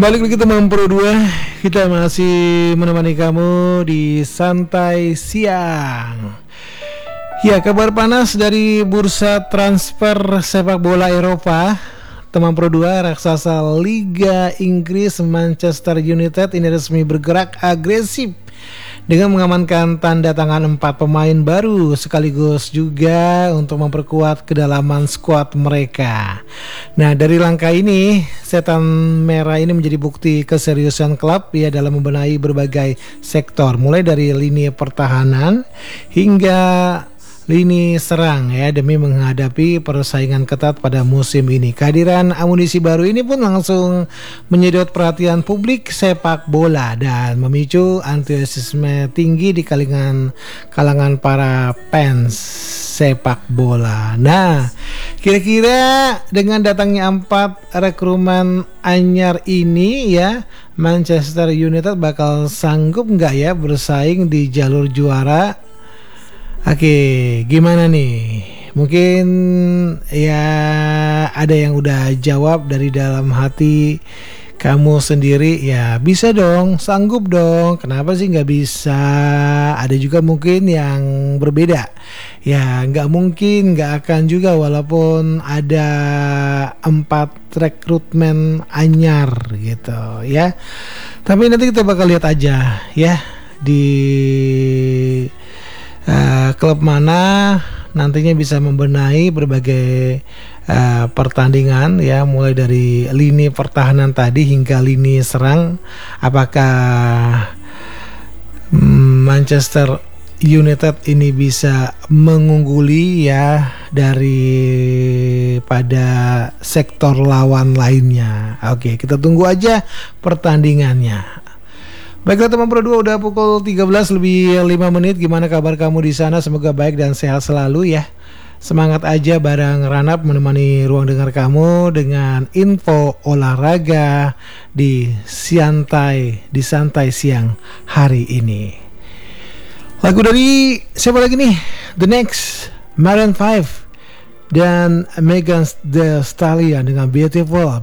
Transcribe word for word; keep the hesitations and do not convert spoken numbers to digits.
Balik lagi teman Pro dua. Kita masih menemani kamu di Santai Siang. Ya, kabar panas dari bursa transfer sepak bola Eropa. Teman Pro dua, raksasa Liga Inggris Manchester United ini resmi bergerak agresif dengan mengamankan tanda tangan empat pemain baru sekaligus juga untuk memperkuat kedalaman skuad mereka. Nah, dari langkah ini, setan merah ini menjadi bukti keseriusan klub ya dalam membenahi berbagai sektor, mulai dari lini pertahanan hingga lini serang ya demi menghadapi persaingan ketat pada musim ini. Kehadiran amunisi baru ini pun langsung menyedot perhatian publik sepak bola dan memicu antusiasme tinggi di kalangan kalangan para fans sepak bola. Nah, kira-kira dengan datangnya empat rekrutan anyar ini ya, Manchester United bakal sanggup nggak ya bersaing di jalur juara? Oke, gimana nih? Mungkin ya ada yang udah jawab dari dalam hati kamu sendiri. Ya bisa dong, sanggup dong. Kenapa sih nggak bisa? Ada juga mungkin yang berbeda. Ya nggak mungkin, nggak akan juga walaupun ada empat rekrutmen anyar gitu ya. Tapi nanti kita bakal lihat aja ya di Uh, klub mana nantinya bisa membenahi berbagai uh, pertandingan ya, mulai dari lini pertahanan tadi hingga lini serang. Apakah um, Manchester United ini bisa mengungguli ya daripada sektor lawan lainnya? Oke, kita tunggu aja pertandingannya. Baiklah teman Pro dua, udah pukul tiga belas lebih lima menit. Gimana kabar kamu di sana? Semoga baik dan sehat selalu ya. Semangat aja bareng Ranap menemani ruang dengar kamu dengan info olahraga di Santai di Santai Siang hari ini. Lagu dari siapa lagi nih? The Next, Maroon five dan Megan Thee Stallion dengan Beautiful.